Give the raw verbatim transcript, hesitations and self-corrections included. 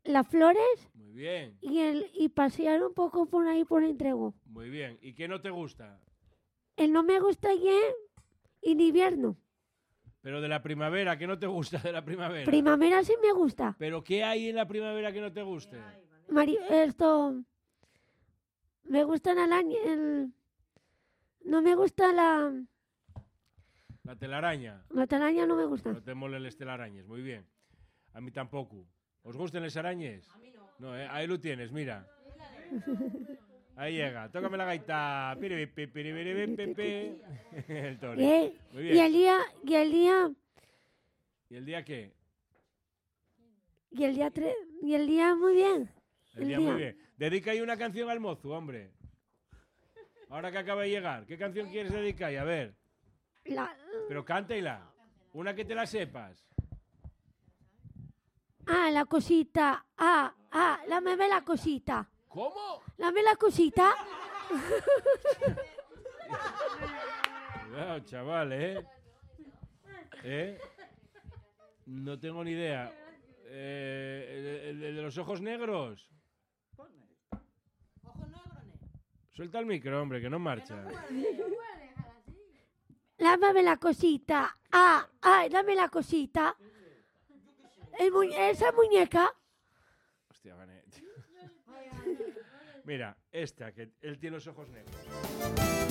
las flores Muy bien. y, el, y pasear un poco por ahí por Entrego. Muy bien. ¿Y qué no te gusta? El no me gusta ya en invierno. Pero de la primavera, ¿qué no te gusta de la primavera? Primavera sí me gusta. ¿Pero qué hay en la primavera que no te guste? Mari- esto... Me gusta el año... El, no me gusta la... La telaraña. La telaraña no me gusta. No te molen las telarañas, muy bien. A mí tampoco. ¿Os gustan las arañas? A mí no. No, eh, ahí lo tienes, mira. Ahí llega. Tócame la gaita. Piripipi, piripiripipi. El toro. Y, Muy y bien. el día... Y el día... ¿Y el día qué? Y el día tres... Y el día muy bien. El, El día, día. muy bien. Dedica ahí una canción al mozo, hombre. Ahora que acaba de llegar. ¿Qué canción quieres dedicar? A ver. La, Pero cántela. Una que te la sepas. ah, la cosita. Ah, ah, dame ver la cosita. ¿Cómo? Dame la cosita. Cuidado, chaval, ¿eh? ¿Eh? No tengo ni idea. Eh, el, el- el de los ojos negros. Suelta el micro, hombre, que no marcha. Dame la cosita. Ah, ah, dame la cosita. El mu- esa muñeca. Hostia, Vanet. Mira, esta, que él tiene los ojos negros.